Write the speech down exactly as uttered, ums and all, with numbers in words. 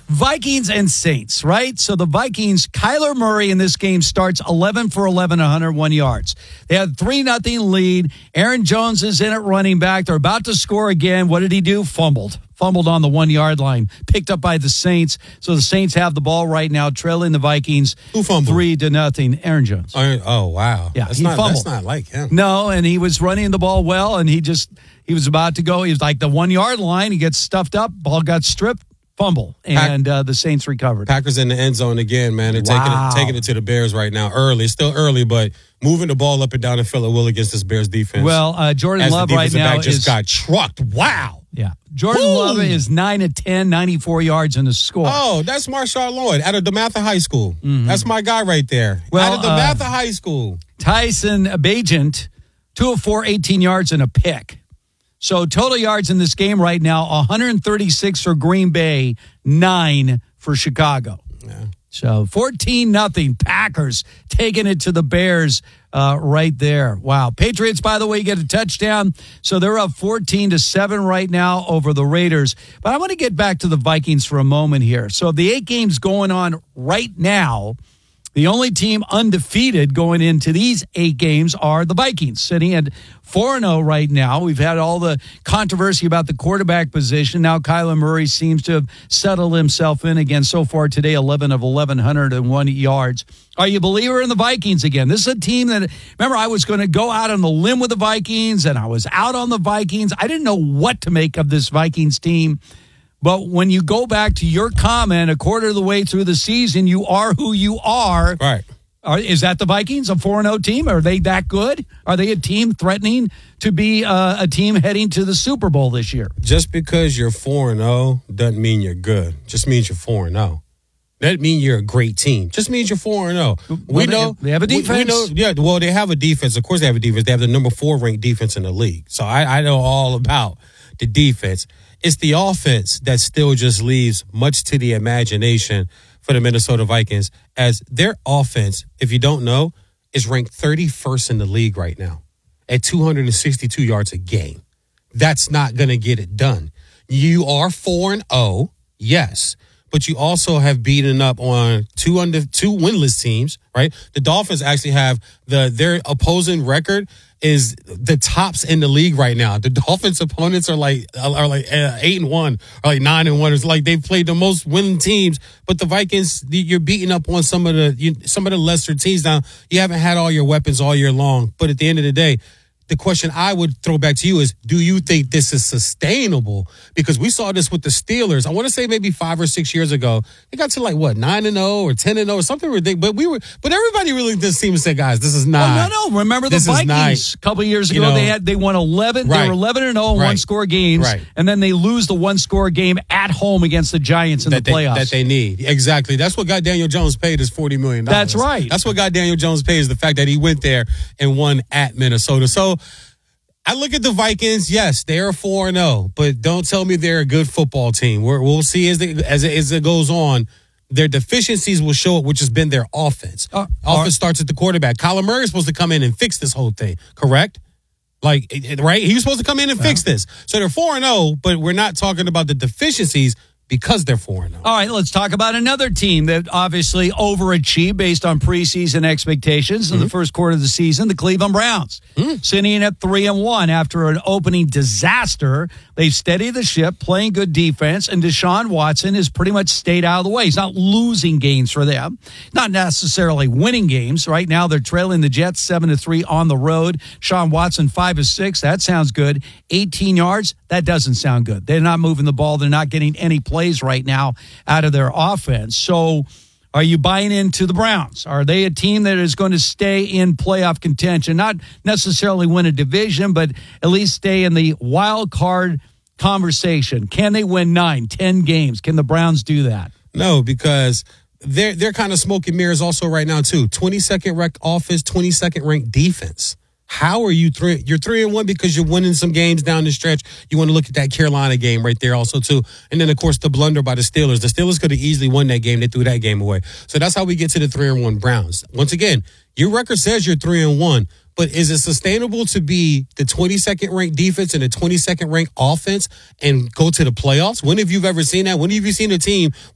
Vikings and Saints, right? So the Vikings, Kyler Murray in this game starts eleven for eleven, one hundred one yards. They had three nothing lead. Aaron Jones is in at running back. They're about to score again. What did he do? Fumbled. Fumbled on the one-yard line. Picked up by the Saints. So the Saints have the ball right now, trailing the Vikings. Who fumbled? Three to nothing. Aaron Jones. Oh, oh wow. Yeah, that's he not, fumbled. That's not like him. No, and he was running the ball well, and he just, he was about to go. He was like the one-yard line. He gets stuffed up. Ball got stripped. Fumble, and uh, the Saints recovered. Packers in the end zone again, man. They're Wow. taking it, taking it to the Bears right now. Early, it's still early, but moving the ball up and down the field will against this Bears defense. Well, uh, Jordan As Love the right defensive now back just is got trucked. Wow. Yeah, Jordan Woo! Love is nine of ten, ninety-four yards in the score. Oh, that's Marshawn Lloyd out of DeMatha High School. Mm-hmm. That's my guy right there. Well, out of DeMatha uh, High School. Tyson Bagent, two of four, eighteen yards and a pick. So total yards in this game right now, one hundred thirty-six for Green Bay, nine for Chicago. Yeah. So fourteen nothing Packers taking it to the Bears uh, right there. Wow. Patriots, by the way, get a touchdown. So they're up fourteen to seven right now over the Raiders. But I want to get back to the Vikings for a moment here. So the eight games going on right now, the only team undefeated going into these eight games are the Vikings, sitting at four and oh right now. We've had all the controversy about the quarterback position. Now Kyler Murray seems to have settled himself in again so far today, eleven of eleven, one hundred one yards. Are you a believer in the Vikings again? This is a team that, remember, I was going to go out on the limb with the Vikings, and I was out on the Vikings. I didn't know what to make of this Vikings team. But when you go back to your comment, a quarter of the way through the season, you are who you are. Right. Are, is that the Vikings, a four and oh team? Are they that good? Are they a team threatening to be uh, a team heading to the Super Bowl this year? Just because you're four and oh doesn't mean you're good. Just means you're four and oh. Doesn't mean you're a great team. Just means you're four and oh. We Well, know they have a defense. We, we know, yeah, well, they have a defense. Of course, they have a defense. They have the number four ranked defense in the league. So I, I know all about the defense. It's the offense that still just leaves much to the imagination for the Minnesota Vikings, as their offense, if you don't know, is ranked thirty-first in the league right now at two hundred sixty-two yards a game. That's not going to get it done. You are four and oh, yes, but you also have beaten up on two under two winless teams, right? The Dolphins actually have the their opposing record is the tops in the league right now. The Dolphins' opponents are like are like uh, eight and one, or like nine and one. It's like they've played the most winning teams, but the Vikings, you're beating up on some of the you, some of the lesser teams. Now you haven't had all your weapons all year long, but at the end of the day, the question I would throw back to you is, do you think this is sustainable? Because we saw this with the Steelers. I want to say maybe five or six years ago. They got to like, what, nine and oh or ten and oh or something ridiculous. But we were, but everybody really just seemed to say, guys, this is not. Oh, no, no. Remember the Vikings a couple years ago? You know, they had they won eleven. Right, they were eleven and oh in right, one score games, right. And then they lose the one score game at home against the Giants in that the playoffs. They, that they need. Exactly. That's what got Daniel Jones paid is forty million dollars. That's right. That's what got Daniel Jones paid is the fact that he went there and won at Minnesota. So I look at the Vikings. Yes, they are four and oh, but don't tell me they're a good football team. We're, we'll see as, they, as, it, as it goes on. Their deficiencies will show up, which has been their offense. Uh, offense are, starts at the quarterback. Kyler Murray is supposed to come in and fix this whole thing, correct? Like, right? He was supposed to come in and yeah. fix this. So they're four and oh, but we're not talking about the deficiencies because they're four and oh. All right, let's talk about another team that obviously overachieved based on preseason expectations in mm-hmm. the first quarter of the season, the Cleveland Browns. Mm. Sitting at three and one after an opening disaster. They've steadied the ship, playing good defense, and Deshaun Watson has pretty much stayed out of the way. He's not losing games for them, not necessarily winning games. Right now, they're trailing the Jets seven to three on the road. Deshaun Watson five of six. That sounds good. eighteen yards. That doesn't sound good. They're not moving the ball. They're not getting any plays right now out of their offense. So are you buying into the Browns? Are they a team that is going to stay in playoff contention? Not necessarily win a division, but at least stay in the wild card conversation. Can they win nine, ten games? Can the Browns do that? No, because they're, they're kind of smoke and mirrors also right now, too. twenty-second ranked offense, twenty-second ranked defense. How are you three? You're three and one because you're winning some games down the stretch. You want to look at that Carolina game right there also too, and then of course the blunder by the Steelers. The Steelers could have easily won that game. They threw that game away. So that's how we get to the three and one Browns. Once again, your record says you're three and one, but is it sustainable to be the twenty-second ranked defense and the twenty-second ranked offense and go to the playoffs? When have you ever seen that? When have you seen a team